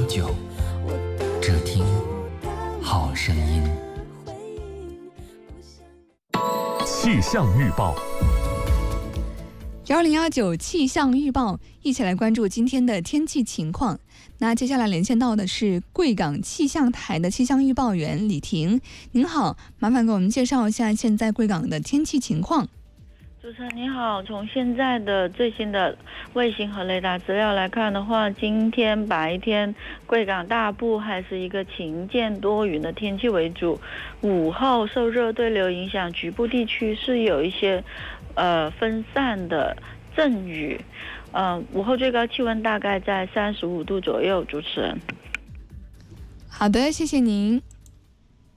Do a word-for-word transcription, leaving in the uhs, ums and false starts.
九，只听好声音。 气象预报， 幺零幺九气象预报，一起来关注今天的天气情况。那接下来连线到的是贵港气象台的气象预报员李婷，您好，麻烦给我们介绍一下现在贵港的天气情况。 主持人你好，从现在的最新的卫星和雷达资料来看的话，今天白天贵港大部还是一个晴间多云的天气为主，午后受热对流影响，局部地区是有一些呃分散的阵雨，呃午后最高气温大概在三十五度左右。主持人， 好的，谢谢您。